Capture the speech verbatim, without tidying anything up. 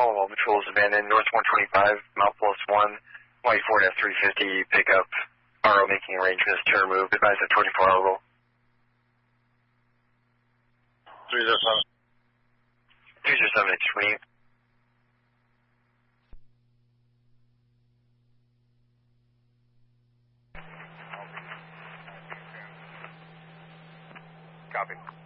Mall Mall Patrols abandoned North one twenty-five, Mount Plus one, White Ford F three fifty, pickup, R O making arrangements to remove, advise a twenty-four hour roll. three zero seven. three zero seven, it's twenty-eight. Copy.